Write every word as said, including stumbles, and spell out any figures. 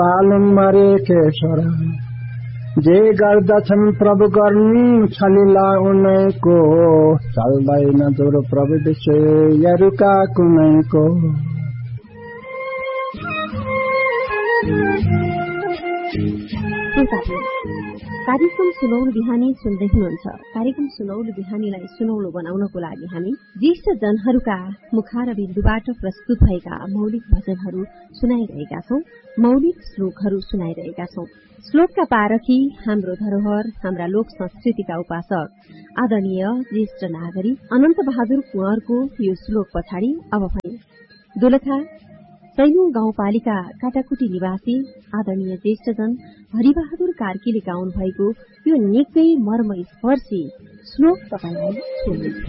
पालन मरे के छोरा जे गर्दछन् प्रभु गर्नु छलिला उनैको चल्दैन जोर प्रभु विषयहरूका कुनैको। कार्यक्रम सुनौलो बिहानी सुन्दै हुनुहुन्छ। कार्यक्रम सुनौलो बिहानीलाई सुनौलो बनाउनको लागि हामी ज्येष्ठ जनहरूका मुखारविन्दुबाट प्रस्तुत भएका मौलिक भजनहरू सुनाइरहेका छौं, मौलिक श्लोकहरू सुनाइरहेका छौं। श्लोकका पारखी, हाम्रो धरोहर, हाम्रा लोक संस्कृतिका उपासक आदरणीय ज्येष्ठ नागरिक अनन्त बहादुर कुँवरको यो श्लोक पछाडि अब भने दोलखा सैयौं गाउँपालिका काटाकुटी निवासी आदरणीय ज्येष्ठजन हरिबहादुर कार्कीले गाउनु भएको यो निकै मर्मस्पर्शी श्लोक तपाईलाई सुन्नु।